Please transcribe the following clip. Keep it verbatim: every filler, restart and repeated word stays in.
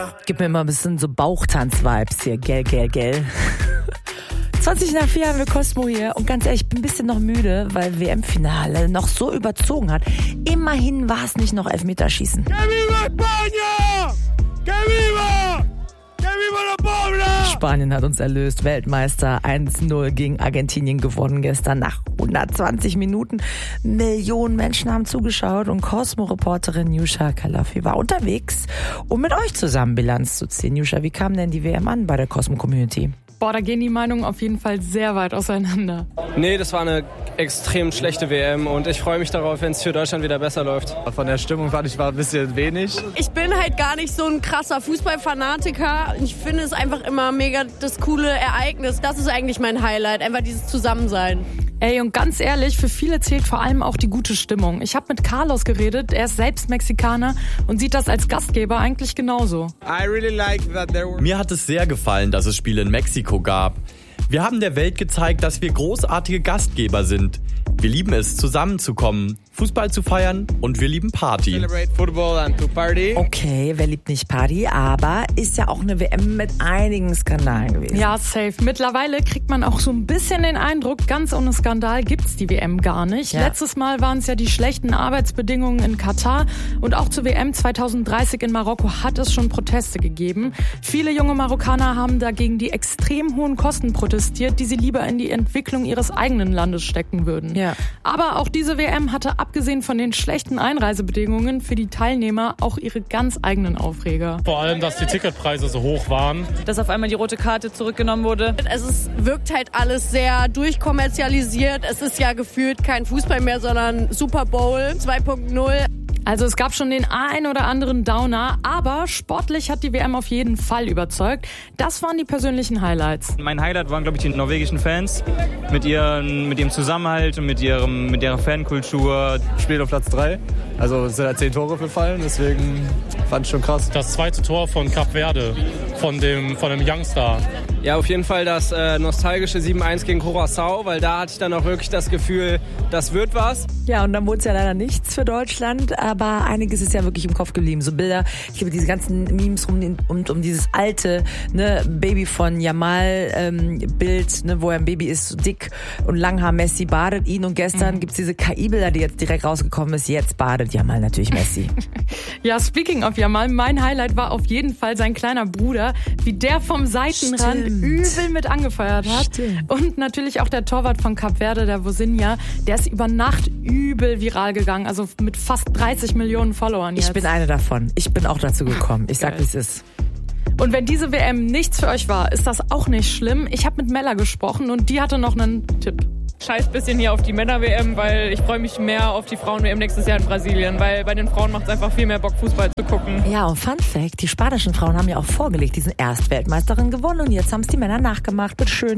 Gib mir immer ein bisschen so Bauchtanz-Vibes hier, gell, gell, gell. zwanzig nach vier haben wir Cosmo hier und ganz ehrlich, ich bin ein bisschen noch müde, weil W M-Finale noch so überzogen hat. Immerhin war es nicht noch Elfmeterschießen. Que viva España! Que viva! Que viva la Pobla! Spanien hat uns erlöst, Weltmeister eins null gegen Argentinien gewonnen gestern nach hundertzwanzig Minuten. Millionen Menschen haben zugeschaut und Cosmo-Reporterin Nusha Kalafi war unterwegs, um mit euch zusammen Bilanz zu ziehen. Nusha, wie kam denn die W M an bei der Cosmo-Community? Boah, da gehen die Meinungen auf jeden Fall sehr weit auseinander. Nee, das war eine extrem schlechte W M und ich freue mich darauf, wenn es für Deutschland wieder besser läuft. Von der Stimmung fand ich war ein bisschen wenig. Ich bin halt gar nicht so ein krasser Fußballfanatiker. Ich finde es einfach immer mega das coole Ereignis. Das ist eigentlich mein Highlight, einfach dieses Zusammensein. Ey, und ganz ehrlich, für viele zählt vor allem auch die gute Stimmung. Ich habe mit Carlos geredet, er ist selbst Mexikaner und sieht das als Gastgeber eigentlich genauso. I really like that there were Mir hat es sehr gefallen, dass es Spiele in Mexiko gab. Wir haben der Welt gezeigt, dass wir großartige Gastgeber sind. Wir lieben es, zusammenzukommen, Fußball zu feiern und wir lieben Party. celebrate football and to party. Okay, wer liebt nicht Party, aber ist ja auch eine W M mit einigen Skandalen gewesen. Ja, safe. Mittlerweile kriegt man auch so ein bisschen den Eindruck, ganz ohne Skandal gibt's die W M gar nicht. Ja. Letztes Mal waren es ja die schlechten Arbeitsbedingungen in Katar und auch zur W M zwanzig dreißig in Marokko hat es schon Proteste gegeben. Viele junge Marokkaner haben dagegen die extrem hohen Kosten protestiert, die sie lieber in die Entwicklung ihres eigenen Landes stecken würden. Ja. Aber auch diese W M hatte abgesehen von den schlechten Einreisebedingungen für die Teilnehmer auch ihre ganz eigenen Aufreger. Vor allem, dass die Ticketpreise so hoch waren. Dass auf einmal die rote Karte zurückgenommen wurde. Es ist, wirkt halt alles sehr durchkommerzialisiert. Es ist ja gefühlt kein Fußball mehr, sondern Super Bowl zwei Punkt null. Also es gab schon den ein oder anderen Downer, aber sportlich hat die W M auf jeden Fall überzeugt. Das waren die persönlichen Highlights. Mein Highlight waren, glaube ich, die norwegischen Fans mit ihren, mit ihrem Zusammenhalt und mit ihrem, mit ihrer Fankultur. Spielt auf Platz drei. Also es sind ja zehn Tore gefallen, deswegen fand ich schon krass. Das zweite Tor von Cap Verde, von dem, von dem Youngstar. Ja, auf jeden Fall das äh, nostalgische sieben eins gegen Curaçao, weil da hatte ich dann auch wirklich das Gefühl, das wird was. Ja, und dann wurde es ja leider nichts für Deutschland, aber einiges ist ja wirklich im Kopf geblieben. So Bilder, ich habe diese ganzen Memes um, den, um, um dieses alte ne, Baby von Jamal ähm, Bild, ne, wo er ein Baby ist, so dick und Langhaar. Messi badet ihn und gestern mhm. gibt's diese K I-Bilder, die jetzt direkt rausgekommen ist. Jetzt badet Jamal natürlich Messi. Ja, speaking of Jamal, mein Highlight war auf jeden Fall sein kleiner Bruder, wie der vom Seitenrand Stimmt. übel mit angefeuert hat. Stimmt. Und natürlich auch der Torwart von Cap Verde, der Vozinha, der ist über Nacht übel viral gegangen, also mit fast dreißig Millionen Followern jetzt. Ich bin eine davon. Ich bin auch dazu gekommen. Ich sag, wie es ist. Und wenn diese W M nichts für euch war, ist das auch nicht schlimm. Ich habe mit Mella gesprochen und die hatte noch einen Tipp. Scheiß bisschen hier auf die Männer-W M, weil ich freue mich mehr auf die Frauen-W M nächstes Jahr in Brasilien, weil bei den Frauen macht es einfach viel mehr Bock, Fußball zu gucken. Ja, und Fun Fact, die spanischen Frauen haben ja auch vorgelegt, die sind erst Weltmeisterin gewonnen und jetzt haben es die Männer nachgemacht. Bitteschön.